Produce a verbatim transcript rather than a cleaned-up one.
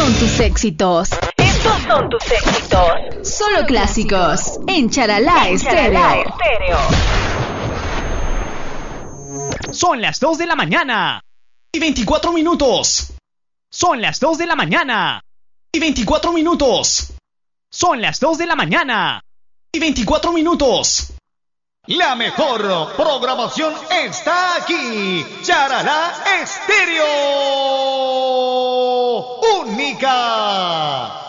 son tus éxitos. Estos son tus éxitos. Solo clásicos en Charalá Estéreo. Son las dos de la mañana y veinticuatro minutos. Son las dos de la mañana y veinticuatro minutos. Son las dos de la mañana y veinticuatro minutos. La mejor programación está aquí. Charalá Estéreo. Única.